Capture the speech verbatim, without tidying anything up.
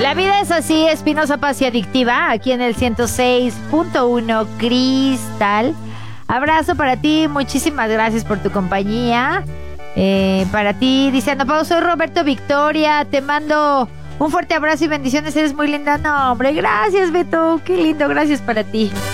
La vida es así, Espinosa Paz y Adictiva, aquí en el ciento seis punto uno Cristal. Abrazo para ti, muchísimas gracias por tu compañía. Eh, para ti, dice Ana Pau, soy Roberto Victoria, te mando un fuerte abrazo y bendiciones, eres muy linda. No, hombre, gracias, Beto, qué lindo, gracias para ti.